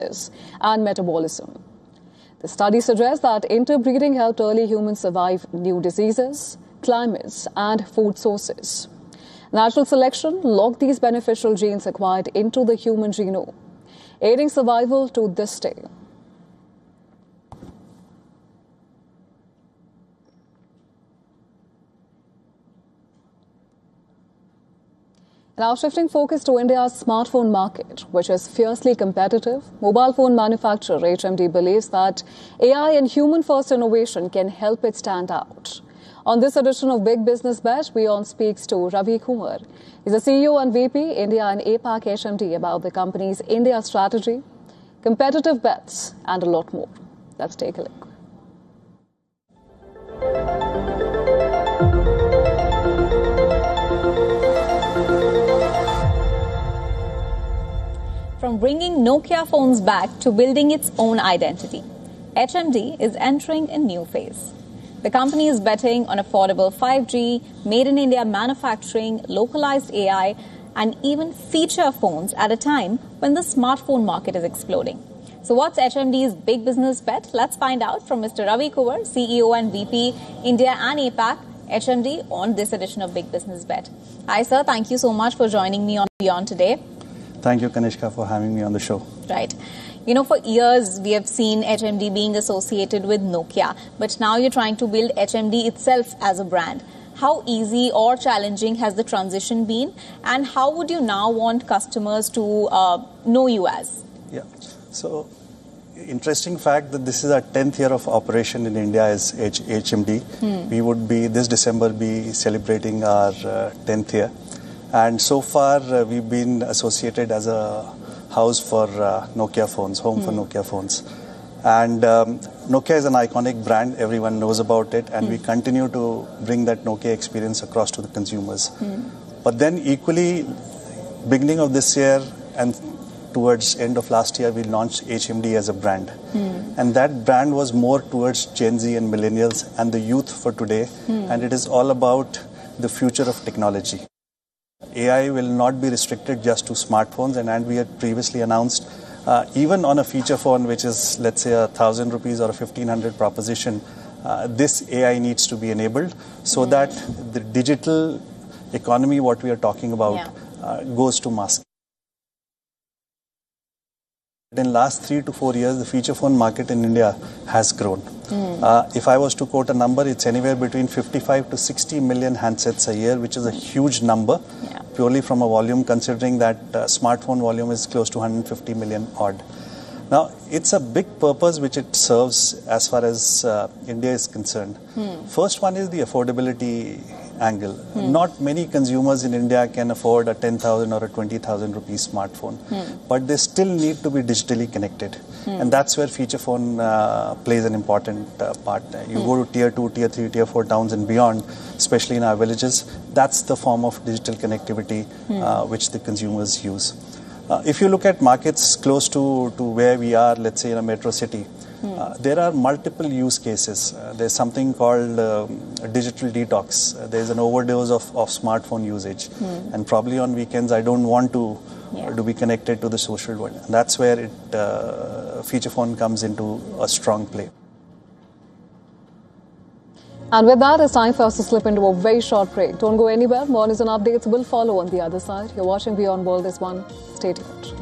and metabolism. The study suggests that interbreeding helped early humans survive new diseases, climates, and food sources. Natural selection locked these beneficial genes acquired into the human genome, aiding survival to this day. Now shifting focus to India's smartphone market, which is fiercely competitive, mobile phone manufacturer HMD believes that AI and human-first innovation can help it stand out. On this edition of Big Business Bet, WION speaks to Ravi Kumar. He's the CEO and VP, India and APAC HMD, about the company's India strategy, competitive bets, and a lot more. Let's take a look. From bringing Nokia phones back to building its own identity, HMD is entering a new phase. The company is betting on affordable 5G, made-in-India manufacturing, localized AI, and even feature phones at a time when the smartphone market is exploding. So what's HMD's big business bet? Let's find out from Mr. Ravi Kumar, CEO and VP, India and APAC, HMD, on this edition of Big Business Bet. Hi, sir. Thank you so much for joining me on WION today. Thank you, Kanishka, for having me on the show. Right. You know, for years, we have seen HMD being associated with Nokia, but now you're trying to build HMD itself as a brand. How easy or challenging has the transition been, and how would you now want customers to know you as? Yeah. So, interesting fact that this is our 10th year of operation in India as HMD. We would be, this December, be celebrating our 10th year. And so far, we've been associated as a house for Nokia phones, home for Nokia phones. And Nokia is an iconic brand. Everyone knows about it. And we continue to bring that Nokia experience across to the consumers. But then equally, beginning of this year and towards end of last year, we launched HMD as a brand. And that brand was more towards Gen Z and millennials and the youth for today. And it is all about the future of technology. AI will not be restricted just to smartphones, and we had previously announced even on a feature phone which is, let's say, 1,000 rupees or a 1,500 proposition, this AI needs to be enabled so that the digital economy, what we are talking about, goes to mass. In last 3 to 4 years, the feature phone market in India has grown. If I was to quote a number, it's anywhere between 55 to 60 million handsets a year, which is a huge number, purely from a volume, considering that smartphone volume is close to 150 million odd. Now, it's a big purpose which it serves as far as India is concerned. First one is the affordability angle. Not many consumers in India can afford a 10,000 or a 20,000 rupees smartphone, but they still need to be digitally connected. And that's where feature phone plays an important part. You go to tier 2, tier 3, tier 4 towns and beyond, especially in our villages, that's the form of digital connectivity which the consumers use. If you look at markets close to where we are, let's say in a metro city, there are multiple use cases. There's something called digital detox. There's an overdose of smartphone usage. And probably on weekends, I don't want to be connected to the social world. And that's where feature phone comes into a strong play. And with that, it's time for us to slip into a very short break. Don't go anywhere. More news and updates will follow on the other side. You're watching WION World is One. Stay tuned.